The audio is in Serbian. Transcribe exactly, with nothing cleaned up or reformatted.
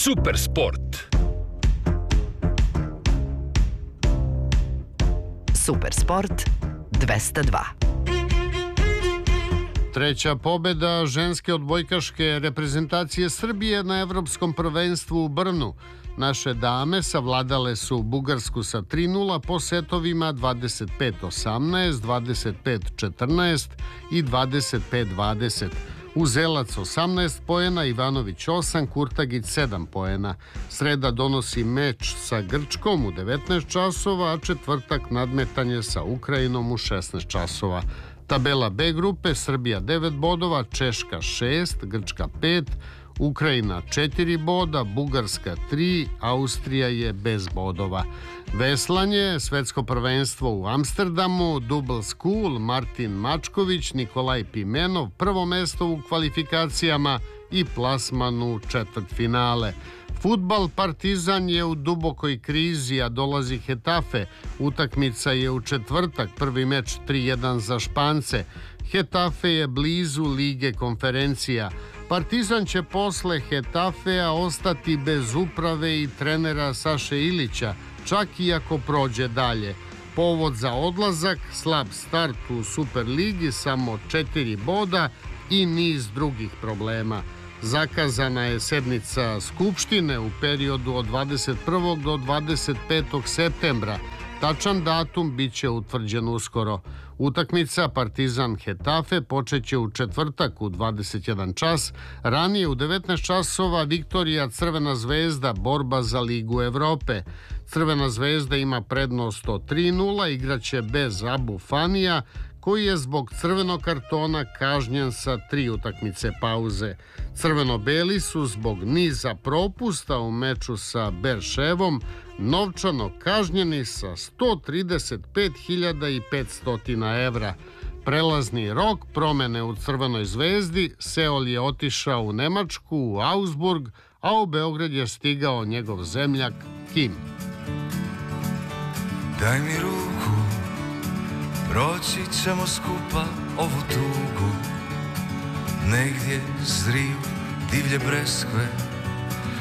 Super sport. Super sport dvesta dva. Treća pobeda ženske odbojkaške reprezentacije Srbije na Evropskom prvenstvu u Brnu. Naše dame savladale su Bugarsku sa tri nula po setovima dvadeset pet osamnaest, dvadeset pet četrnaest i dvadeset pet dvadeset. Uzelac osamnaest poena, Ivanović osam, Kurtagić sedam poena. Sreda donosi meč sa Grčkom u devetnaest časova, a četvrtak nadmetanje sa Ukrajinom u šesnaest časova. Tabela B grupe: Srbija devet bodova, Češka šest, Grčka pet, Ukrajina četiri boda, Bugarska tri, Austrija je bez bodova. Veslanje, svetsko prvenstvo u Amsterdamu, Double School, Martin Mačković, Nikolaj Pimenov, prvo mesto u kvalifikacijama i plasman u četvrtfinale. Fudbal, Partizan je u dubokoj krizi, a dolazi Hetafe. Utakmica je u četvrtak, prvi meč tri jedan za Špance. Hetafe je blizu Lige konferencija. Partizan će posle Hetafea ostati bez uprave i trenera Saše Ilića, čak i ako prođe dalje. Povod za odlazak: slab start u Superligi, samo četiri boda i niz drugih problema. Zakazana je sednica Skupštine u periodu od dvadeset prvog do dvadeset petog septembra. Tačan datum biće utvrđen uskoro. Utakmica Partizan Hetafe počeće u četvrtak u dvadeset jedan čas. Ranije u devetnaest časova Viktorija Crvena zvezda, borba za Ligu Evrope. Crvena zvezda ima prednost od tri nula, igraće bez Abu Fanija, koji je zbog crvenog kartona kažnjen sa tri utakmice pauze. Crveno-beli su zbog niza propusta u meču sa Berševom novčano kažnjeni sa sto trideset pet hiljada petsto evra. Prelazni rok promene u Crvenoj zvezdi: Seol je otišao u Nemačku, u Augsburg, a u Beograd je stigao njegov zemljak Kim. Daj mi ruku, proći ćemo skupa ovu tugu. Negdje zriju divlje breskve,